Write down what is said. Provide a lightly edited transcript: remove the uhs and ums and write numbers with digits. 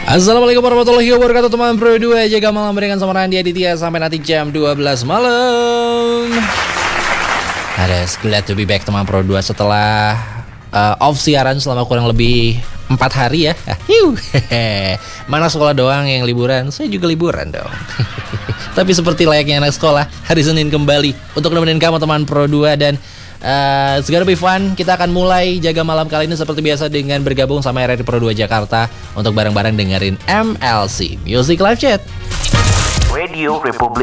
Assalamualaikum warahmatullahi wabarakatuh teman Pro 2. Jaga malam berikan sama Randy Aditya sampai nanti jam 12 malam. Glad to be back teman Pro 2 setelah off siaran selama kurang lebih 4 hari ya. Mana sekolah doang yang liburan, saya juga liburan dong. Tapi seperti layaknya anak sekolah, hari Senin kembali untuk nemenin kamu teman Pro 2. Dan it's gonna be fun. Kita akan mulai jaga malam kali ini seperti biasa dengan bergabung sama RRI Pro 2 Jakarta untuk bareng-bareng dengerin MLC Music Live Chat. Radio Republik